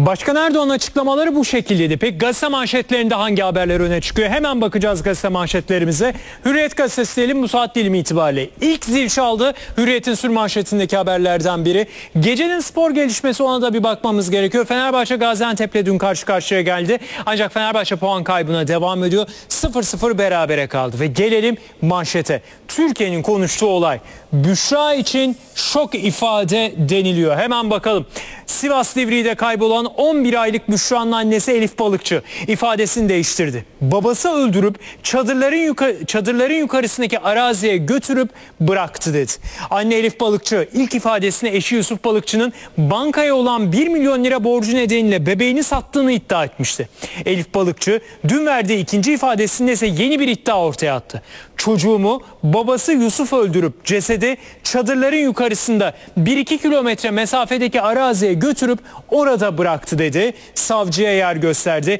Başkan Erdoğan'ın açıklamaları bu şekildeydi. Peki gazete manşetlerinde hangi haberler öne çıkıyor? Hemen bakacağız gazete manşetlerimize. Hürriyet gazetesi diyelim bu saat dilimi itibariyle. İlk zil çaldı. Hürriyet'in sür manşetindeki haberlerden biri. Gecenin spor gelişmesi, ona da bir bakmamız gerekiyor. Fenerbahçe Gaziantep'le dün karşı karşıya geldi. Ancak Fenerbahçe puan kaybına devam ediyor. 0-0 berabere kaldı. Ve gelelim manşete. Türkiye'nin konuştuğu olay. Büşra için şok ifade deniliyor. Hemen bakalım. Sivas Divriği'de kaybolan 11 aylık Büşra'nın annesi Elif Balıkçı ifadesini değiştirdi. Babası öldürüp çadırların yukarısındaki araziye götürüp bıraktı dedi. Anne Elif Balıkçı ilk ifadesini eşi Yusuf Balıkçı'nın bankaya olan 1 milyon lira borcu nedeniyle bebeğini sattığını iddia etmişti. Elif Balıkçı dün verdiği ikinci ifadesinde ise yeni bir iddia ortaya attı. Çocuğumu babası Yusuf öldürüp cesedi çadırların yukarısında 1-2 kilometre mesafedeki araziye götürüp orada bıraktı dedi. Savcıya yer gösterdi.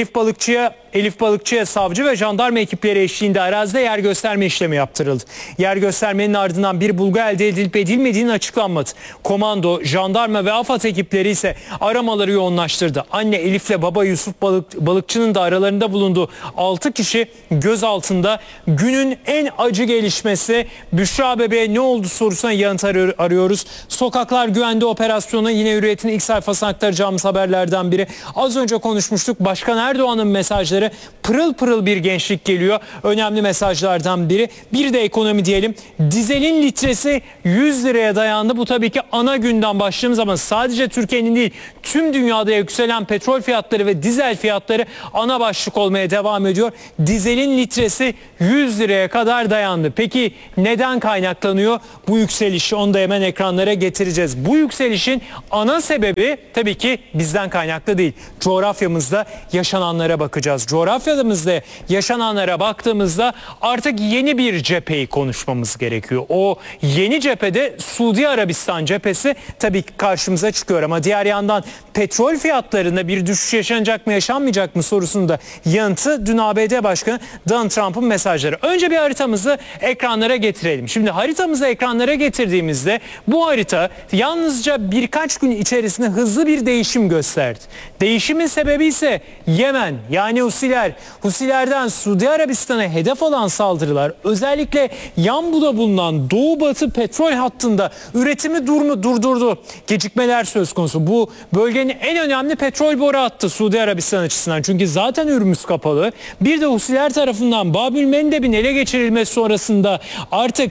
Elif Balıkçı'ya savcı ve jandarma ekipleri eşliğinde arazide yer gösterme işlemi yaptırıldı. Yer göstermenin ardından bir bulgu elde edilip edilmediğinin açıklanmadı. Komando, jandarma ve AFAD ekipleri ise aramaları yoğunlaştırdı. Anne Elif'le baba Yusuf Balıkçı'nın da aralarında bulunduğu 6 kişi gözaltında. Günün en acı gelişmesi Büşra bebeğe ne oldu sorusuna yanıt arıyoruz. Sokaklar Güvende operasyonu yine Hürriyet'in ilk sayfasına aktaracağımız haberlerden biri. Az önce konuşmuştuk. Başkan Erdoğan'ın mesajları, pırıl pırıl bir gençlik geliyor. Önemli mesajlardan biri. Bir de ekonomi diyelim. Dizelin litresi 100 liraya dayandı. Bu tabii ki ana günden başladığımız zaman sadece Türkiye'nin değil tüm dünyada yükselen petrol fiyatları ve dizel fiyatları ana başlık olmaya devam ediyor. Dizelin litresi 100 liraya kadar dayandı. Peki neden kaynaklanıyor bu yükseliş? Onu da hemen ekranlara getireceğiz. Bu yükselişin ana sebebi tabii ki bizden kaynaklı değil. Coğrafyamızda yaşananlara bakacağız. Coğrafyamızda yaşananlara baktığımızda artık yeni bir cepheyi konuşmamız gerekiyor. O yeni cephede Suudi Arabistan cephesi tabii ki karşımıza çıkıyor ama diğer yandan petrol fiyatlarında bir düşüş yaşanacak mı yaşanmayacak mı sorusunda yanıtı dün ABD Başkanı Donald Trump'ın mesajları. Önce bir haritamızı ekranlara getirelim. Şimdi haritamızı ekranlara getirdiğimizde bu harita yalnızca birkaç gün içerisinde hızlı bir değişim gösterdi. Değişimin sebebi ise Yemen, yani Husiler. Husilerden Suudi Arabistan'a hedef alan saldırılar özellikle Yanbu'da bulunan Doğu Batı petrol hattında üretimi durdurdu. Gecikmeler söz konusu. Bu bölgenin en önemli petrol boru hattı Suudi Arabistan açısından. Çünkü zaten Hürmüz kapalı. Bir de Husiler tarafından Babül Mendeb'in ele geçirilmesi sonrasında artık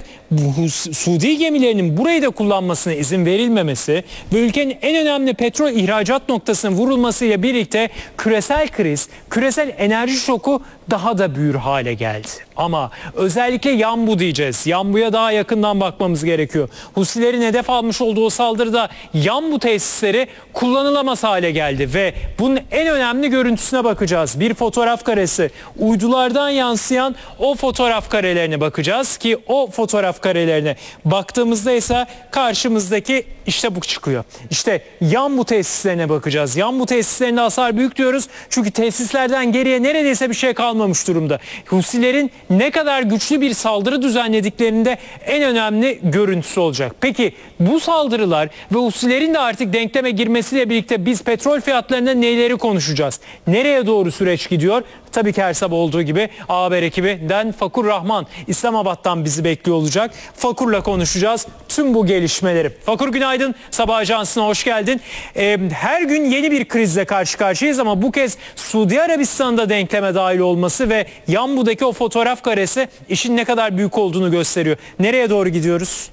Suudi gemilerinin burayı da kullanmasına izin verilmemesi ve ülkenin en önemli petrol ihracat noktasının vurulmasıyla birlikte küresel kriz, küresel enerji şoku daha da büyür hale geldi. Ama özellikle Yanbu diyeceğiz. Yanbu'ya daha yakından bakmamız gerekiyor. Husilerin hedef almış olduğu saldırıda Yanbu tesisleri kullanılamaz hale geldi ve bunun en önemli görüntüsüne bakacağız. Bir fotoğraf karesi, uydulardan yansıyan o fotoğraf karelerine bakacağız ki o fotoğraf karelerine baktığımızda ise karşımızdaki işte bu çıkıyor. İşte Yanbu tesislerine bakacağız. Yanbu tesislerinde hasar büyük diyoruz çünkü tesislerden geriye neredeyse bir şey kalmamış durumda. Husilerin ne kadar güçlü bir saldırı düzenlediklerinde en önemli görüntüsü olacak. Peki bu saldırılar ve Husilerin de artık denkleme girmesiyle birlikte biz petrol fiyatlarında neleri konuşacağız? Nereye doğru süreç gidiyor? Tabii ki her sabah olduğu gibi Haber ekibinden Fakur Rahman İslamabad'dan bizi bekliyor olacak. Fakur'la konuşacağız tüm bu gelişmeleri. Fakur günaydın, Sabah Ajansı'na hoş geldin. Her gün yeni bir krizle karşı karşıyayız ama bu kez Suudi Arabistan'da denkleme dahil olması ve Yanbu'daki o fotoğraf karesi işin ne kadar büyük olduğunu gösteriyor. Nereye doğru gidiyoruz?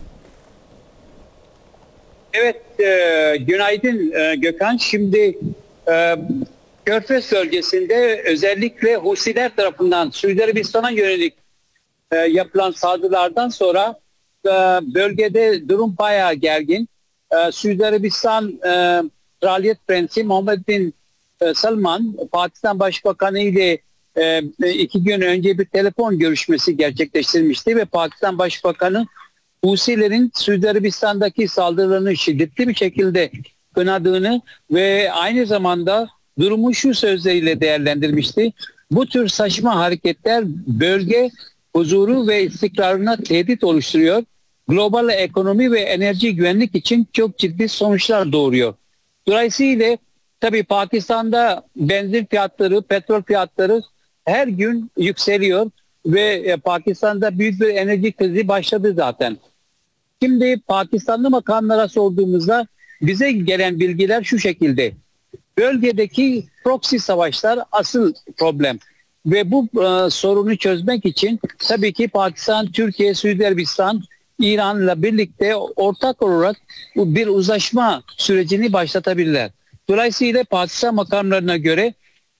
Evet, günaydın Gökhan. Şimdi Körfez bölgesinde özellikle Husiler tarafından Suudi Arabistan'a yönelik yapılan saldırılardan sonra bölgede durum bayağı gergin. Suudi Arabistan Kraliyet Prensi Muhammed Bin Salman, Pakistan Başbakanı ile 2 gün önce bir telefon görüşmesi gerçekleştirmişti ve Pakistan Başbakanı Husilerin Suudi Arabistan'daki saldırılarını şiddetli bir şekilde kınadığını ve aynı zamanda durumu şu sözleriyle değerlendirmişti. Bu tür saçma hareketler bölge huzuru ve istikrarına tehdit oluşturuyor. Global ekonomi ve enerji güvenlik için çok ciddi sonuçlar doğuruyor. Dolayısıyla Tabii Pakistan'da benzin fiyatları, petrol fiyatları her gün yükseliyor ve Pakistan'da büyük bir enerji krizi başladı zaten. Şimdi Pakistanlı makamlara sorduğumuzda bize gelen bilgiler şu şekilde. Bölgedeki proxy savaşlar asıl problem. Ve bu sorunu çözmek için tabii ki Pakistan, Türkiye, Suudi Arabistan, İran'la birlikte ortak olarak bu bir uzlaşma sürecini başlatabilirler. Dolayısıyla Pakistan makamlarına göre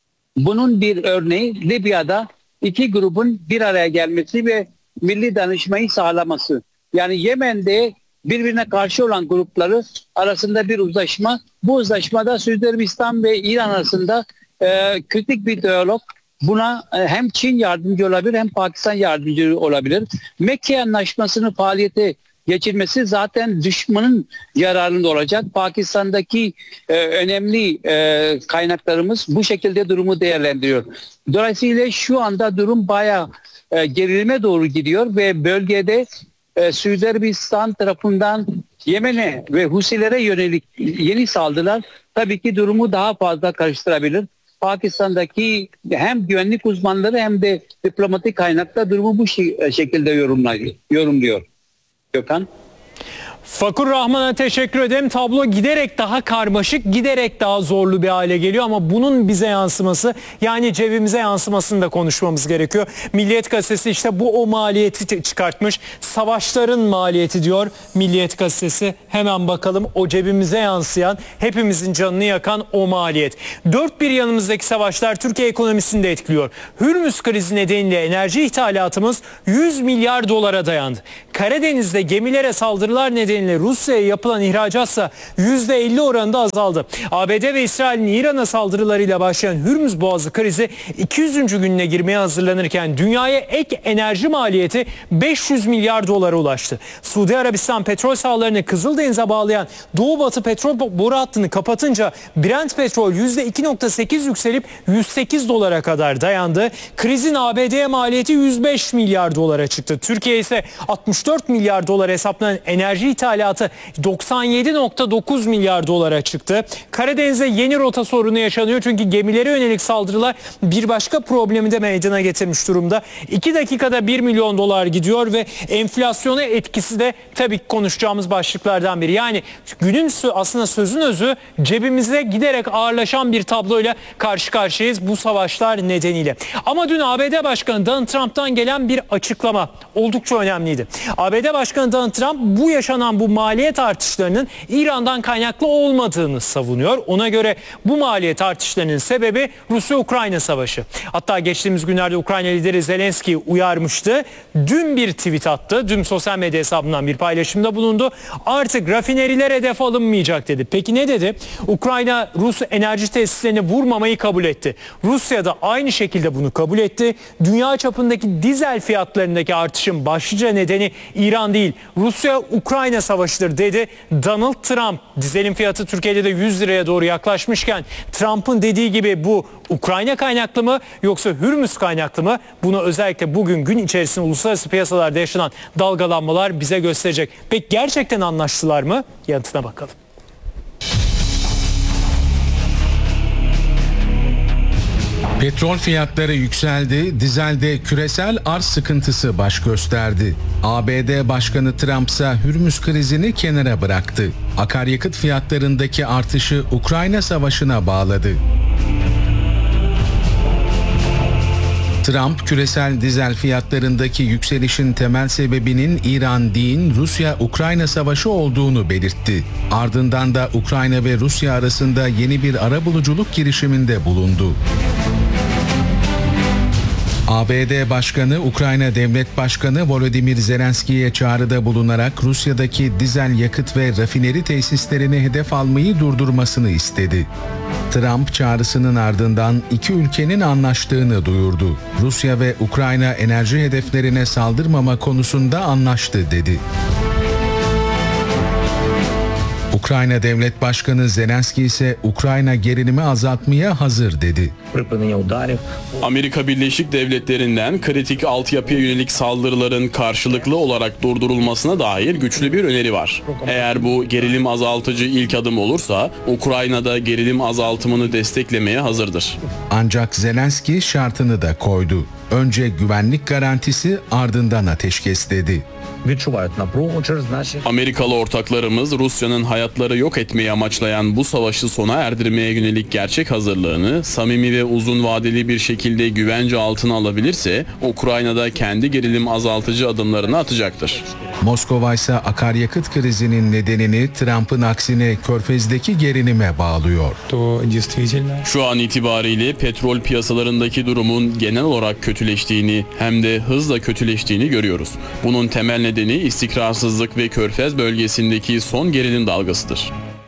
bunun bir örneği Libya'da iki grubun bir araya gelmesi ve milli danışmayı sağlaması. Yani Yemen'de birbirine karşı olan grupları arasında bir uzlaşma. Bu uzlaşmada Suudi Arabistan ve İran arasında kritik bir diyalog. Buna hem Çin yardımcı olabilir hem Pakistan yardımcı olabilir. Mekke Anlaşması'nı faaliyete geçirmesi zaten düşmanın yararında olacak. Pakistan'daki önemli kaynaklarımız bu şekilde durumu değerlendiriyor. Dolayısıyla şu anda durum bayağı gerilime doğru gidiyor ve bölgede Suudi Arabistan tarafından Yemen'e ve Husilere yönelik yeni saldırılar tabii ki durumu daha fazla karıştırabilir. Pakistan'daki hem güvenlik uzmanları hem de diplomatik kaynaklar durumu bu şekilde yorumluyor. Gökhan. Fakur Rahman'a teşekkür ederim. Tablo giderek daha karmaşık, giderek daha zorlu bir hale geliyor ama bunun bize yansıması, yani cebimize yansımasını da konuşmamız gerekiyor. Milliyet Gazetesi işte bu o maliyeti çıkartmış. Savaşların maliyeti diyor Milliyet Gazetesi. Hemen bakalım o cebimize yansıyan, hepimizin canını yakan o maliyet. Dört bir yanımızdaki savaşlar Türkiye ekonomisini de etkiliyor. Hürmüz krizi nedeniyle enerji ithalatımız 100 milyar dolara dayandı. Karadeniz'de gemilere saldırılar nedeniyle Rusya'ya yapılan ihracatsa %50 oranında azaldı. ABD ve İsrail'in İran'a saldırılarıyla başlayan Hürmüz Boğazı krizi 200. gününe girmeye hazırlanırken dünyaya ek enerji maliyeti 500 milyar dolara ulaştı. Suudi Arabistan petrol sahalarını Kızıldeniz'e bağlayan Doğu Batı petrol boru hattını kapatınca Brent petrol %2.8 yükselip 108 dolara kadar dayandı. Krizin ABD'ye maliyeti 105 milyar dolara çıktı. Türkiye ise 64 milyar dolar hesaplanan enerji ithalatı 97.9 milyar dolara çıktı. Karadeniz'de yeni rota sorunu yaşanıyor çünkü gemilere yönelik saldırılar bir başka problemi de meydana getirmiş durumda. 2 dakikada 1 milyon dolar gidiyor ve enflasyona etkisi de tabii ki konuşacağımız başlıklardan biri. Yani günün aslında sözün özü, cebimize giderek ağırlaşan bir tabloyla karşı karşıyayız bu savaşlar nedeniyle. Ama dün ABD Başkanı Donald Trump'tan gelen bir açıklama oldukça önemliydi. ABD Başkanı Donald Trump bu yaşanan bu maliyet artışlarının İran'dan kaynaklı olmadığını savunuyor. Ona göre bu maliyet artışlarının sebebi Rusya-Ukrayna savaşı. Hatta geçtiğimiz günlerde Ukrayna lideri Zelenski uyarmıştı. Dün bir tweet attı. Dün sosyal medya hesabından bir paylaşımda bulundu. Artık rafineriler hedef alınmayacak dedi. Peki ne dedi? Ukrayna Rus enerji tesislerini vurmamayı kabul etti. Rusya da aynı şekilde bunu kabul etti. Dünya çapındaki dizel fiyatlarındaki artışın başlıca nedeni İran değil, Rusya-Ukrayna savaşıdır dedi Donald Trump. Dizelin fiyatı Türkiye'de de 100 liraya doğru yaklaşmışken Trump'ın dediği gibi bu Ukrayna kaynaklı mı yoksa Hürmüz kaynaklı mı? Bunu özellikle bugün gün içerisinde uluslararası piyasalarda yaşanan dalgalanmalar bize gösterecek. Peki gerçekten anlaştılar mı? Yanıtına bakalım. Petrol fiyatları yükseldi, dizelde küresel arz sıkıntısı baş gösterdi. ABD Başkanı Trump ise Hürmüz krizini kenara bıraktı. Akaryakıt fiyatlarındaki artışı Ukrayna Savaşı'na bağladı. Trump, küresel dizel fiyatlarındaki yükselişin temel sebebinin İran değil, Rusya-Ukrayna savaşı olduğunu belirtti. Ardından da Ukrayna ve Rusya arasında yeni bir arabuluculuk girişiminde bulundu. ABD Başkanı, Ukrayna Devlet Başkanı Volodymyr Zelenski'ye çağrıda bulunarak Rusya'daki dizel yakıt ve rafineri tesislerini hedef almayı durdurmasını istedi. Trump çağrısının ardından iki ülkenin anlaştığını duyurdu. Rusya ve Ukrayna enerji hedeflerine saldırmama konusunda anlaştı dedi. Ukrayna Devlet Başkanı Zelenski ise Ukrayna gerilimi azaltmaya hazır dedi. Amerika Birleşik Devletleri'nden kritik altyapıya yönelik saldırıların karşılıklı olarak durdurulmasına dair güçlü bir öneri var. Eğer bu gerilim azaltıcı ilk adım olursa Ukrayna'da gerilim azaltımını desteklemeye hazırdır. Ancak Zelenski şartını da koydu. Önce güvenlik garantisi, ardından ateşkes dedi. Amerikalı ortaklarımız Rusya'nın hayatları yok etmeyi amaçlayan bu savaşı sona erdirmeye yönelik gerçek hazırlığını samimi ve uzun vadeli bir şekilde güvence altına alabilirse Ukrayna'da kendi gerilim azaltıcı adımlarını atacaktır. Moskova ise akaryakıt krizinin nedenini Trump'ın aksine Körfez'deki gerilime bağlıyor. Şu an itibariyle petrol piyasalarındaki durumun genel olarak kötüleştiğini hem de hızla kötüleştiğini görüyoruz. Bunun temel nedeni istikrarsızlık ve Körfez bölgesindeki son gerilim dalgasıdır.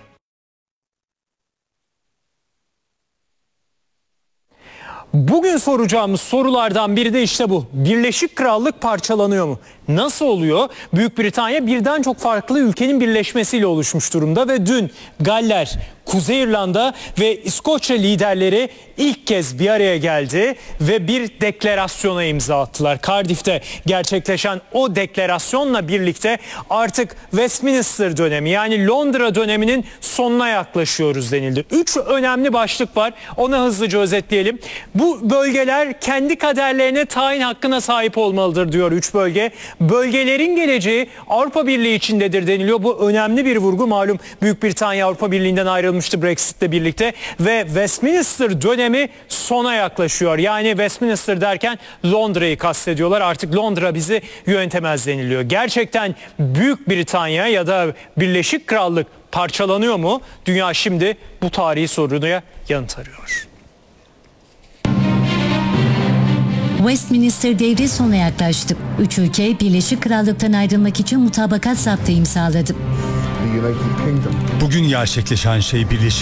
Bugün soracağımız sorulardan biri de işte bu. Birleşik Krallık parçalanıyor mu? Nasıl oluyor? Büyük Britanya birden çok farklı ülkenin birleşmesiyle oluşmuş durumda ve dün Galler, Kuzey İrlanda ve İskoçya liderleri ilk kez bir araya geldi ve bir deklarasyona imza attılar. Cardiff'te gerçekleşen o deklarasyonla birlikte artık Westminster dönemi, yani Londra döneminin sonuna yaklaşıyoruz denildi. 3 önemli başlık var. Ona hızlıca özetleyelim. Bu bölgeler kendi kaderlerine tayin hakkına sahip olmalıdır diyor 3 bölge. Bölgelerin geleceği Avrupa Birliği içindedir deniliyor. Bu önemli bir vurgu. Malum Büyük Britanya Avrupa Birliği'nden ayrılmıştı Brexit'le birlikte ve Westminster dönemi sona yaklaşıyor. Yani Westminster derken Londra'yı kastediyorlar. Artık Londra bizi yönetemez deniliyor. Gerçekten Büyük Britanya ya da Birleşik Krallık parçalanıyor mu? Dünya şimdi bu tarihi soruya yanıt arıyor. Westminster devri sona yaklaştı. 3 ülke Birleşik Krallık'tan ayrılmak için mutabakat zaptı imzaladı. Bugün gerçekleşen şey Birleşik